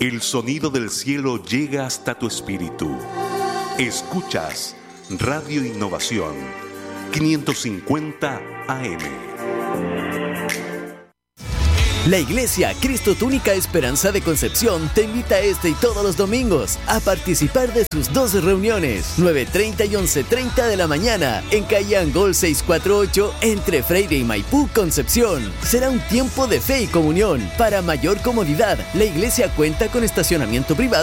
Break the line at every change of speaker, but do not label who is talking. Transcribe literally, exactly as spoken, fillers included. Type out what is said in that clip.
El sonido del cielo llega hasta tu espíritu. Escuchas Radio Innovación quinientos cincuenta A M.
La Iglesia Cristo Tu Única Esperanza de Concepción te invita este y todos los domingos a participar de sus dos reuniones, nueve treinta y once treinta de la mañana, en calle Angol seiscientos cuarenta y ocho, entre Freire y Maipú, Concepción. Será un tiempo de fe y comunión. Para mayor comodidad, la iglesia cuenta con estacionamiento privado